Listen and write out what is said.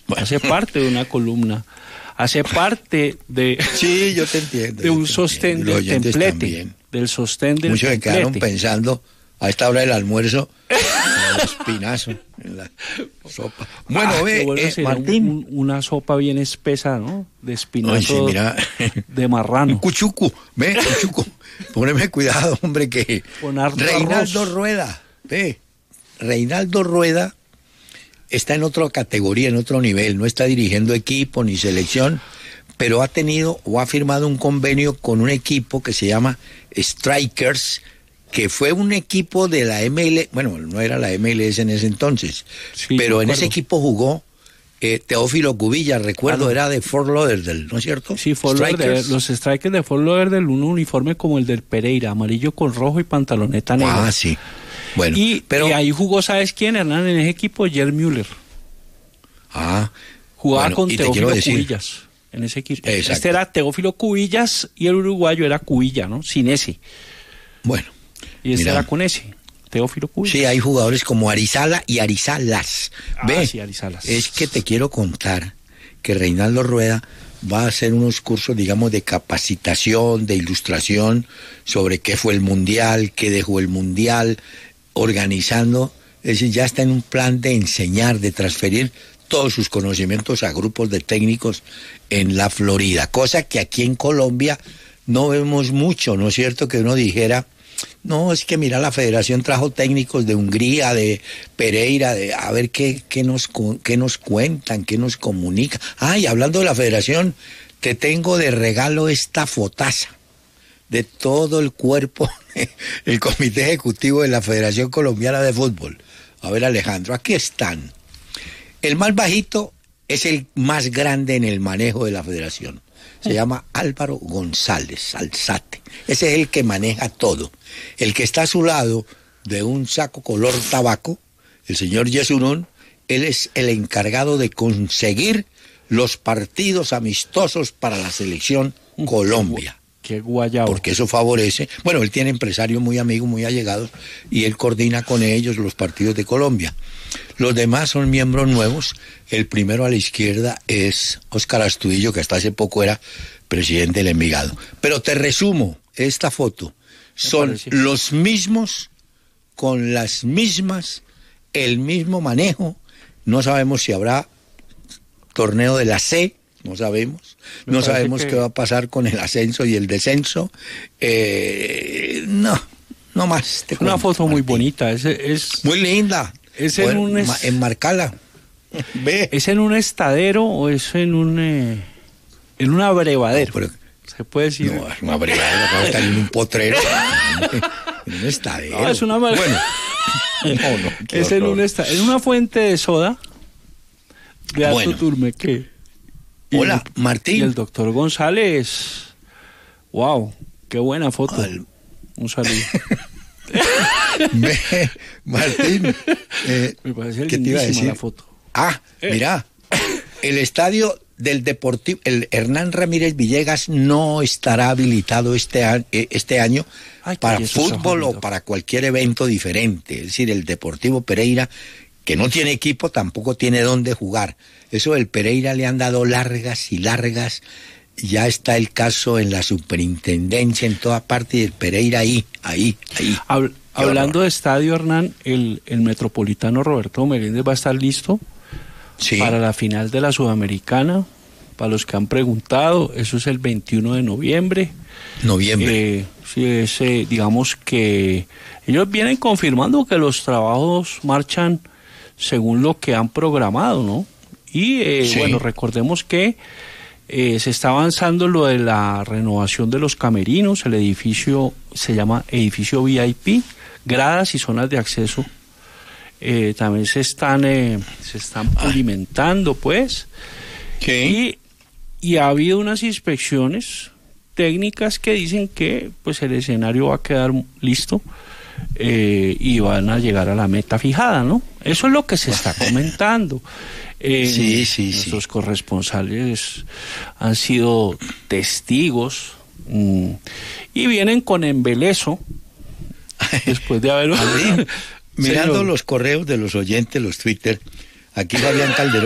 hace parte de una columna, hace parte de... Sí, yo te entiendo. De un sostén del templete, también. del sostén del Muchos templete. se quedaron pensando a esta hora del almuerzo en el espinazo, en la sopa. Bueno, Martín. Una sopa bien espesa, ¿no? De espinazo. Ay, sí, mira. De marrano. Un cuchuco, cuchuco. Póneme cuidado, hombre, que Reinaldo Rueda, Reinaldo Rueda está en otra categoría, en otro nivel, no está dirigiendo equipo ni selección, pero ha tenido o ha firmado un convenio con un equipo que se llama Strikers, que fue un equipo de la MLS, bueno, no era la MLS en ese entonces, sí, pero en ese equipo jugó Teófilo Cubillas, recuerdo, era de Fort Lauderdale, ¿no es cierto? Sí, los Strikers de Fort Lauderdale, un uniforme como el del Pereira, amarillo con rojo y pantaloneta negra. Ah, sí. Bueno, y ahí jugó, ¿sabes quién, Hernán? En ese equipo, Jer Müller. Ah. Jugaba con Teófilo Cubillas en ese equipo. Exacto. Este era Teófilo Cubillas y el uruguayo era Cubilla, ¿no? Sin ese. Bueno. Y este era con ese, Teófilo Cubillas. Sí, hay jugadores como Arizala y Arizalas. Sí, Arizalas. Es que te quiero contar que Reinaldo Rueda va a hacer unos cursos, digamos, de capacitación, de ilustración, sobre qué fue el Mundial, qué dejó el Mundial, organizando, es decir, ya está en un plan de enseñar, de transferir todos sus conocimientos a grupos de técnicos en la Florida, cosa que aquí en Colombia no vemos mucho, ¿no es cierto? Que uno dijera, no, es que mira, la federación trajo técnicos de Hungría, de Pereira, a ver qué nos cuentan, qué nos comunican. Y hablando de la federación, te tengo de regalo esta fotaza de todo el cuerpo, el comité ejecutivo de la Federación Colombiana de Fútbol. A ver, Alejandro, aquí están. El más bajito es el más grande en el manejo de la federación. Se llama Álvaro González Alzate. Ese es el que maneja todo. El que está a su lado de un saco color tabaco, el señor Yesurún, él es el encargado de conseguir los partidos amistosos para la selección Colombia. Qué guayabo. Porque eso favorece. Bueno, él tiene empresarios muy amigos, muy allegados, y él coordina con ellos los partidos de Colombia. Los demás son miembros nuevos. El primero a la izquierda es Óscar Astudillo, que hasta hace poco era presidente del Envigado. Pero te resumo esta foto. Son los mismos, con las mismas, el mismo manejo. No sabemos si habrá torneo de la C, no sabemos. No sabemos qué va a pasar con el ascenso y el descenso. No más. Es una foto muy bonita. Es muy linda. Es enmarcala. Ve. ¿Es en un estadero o es en un en un abrevadero? No, se puede decir. No, es un abrevadero, acaba de estar en un potrero. En un estadero. No, es una bueno. Es en un estadero. Es una fuente de soda de Alto Turmeque. Hola, Martín. Y el doctor González. Wow, qué buena foto. Un saludo. Martín, me parece ¿qué te iba a decir? La foto. Mira, el estadio del Deportivo, el Hernán Ramírez Villegas no estará habilitado este año para fútbol o para cualquier evento diferente. Es decir, el Deportivo Pereira, que no tiene equipo, tampoco tiene dónde jugar. Eso del Pereira le han dado largas y largas. Ya está el caso en la superintendencia, en toda parte, y el Pereira ahí. Hablando de estadio, Hernán, el Metropolitano Roberto Meléndez va a estar listo para la final de la Sudamericana. Para los que han preguntado, eso es el 21 de noviembre. Sí, digamos que ellos vienen confirmando que los trabajos marchan según lo que han programado, ¿no? Y bueno, recordemos que se está avanzando lo de la renovación de los camerinos. El edificio se llama edificio VIP, gradas y zonas de acceso. También se están pulimentando, pues. Y ha habido unas inspecciones técnicas que dicen que pues el escenario va a quedar listo y van a llegar a la meta fijada, ¿no? Eso es lo que se está comentando. Nuestros corresponsales han sido testigos y vienen con embeleso después de haber mirando los correos de los oyentes, los Twitter. Aquí Fabián Calderón